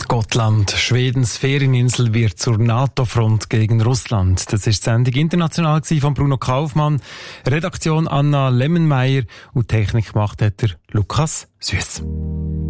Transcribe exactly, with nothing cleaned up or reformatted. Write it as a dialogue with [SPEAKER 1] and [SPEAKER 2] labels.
[SPEAKER 1] Gotland, Schwedens Ferieninsel, wird zur NATO-Front gegen Russland. Das ist die Sendung international von Bruno Kaufmann, Redaktion Anna Lemmenmeier und Technik gemacht hat der Lukas Süss.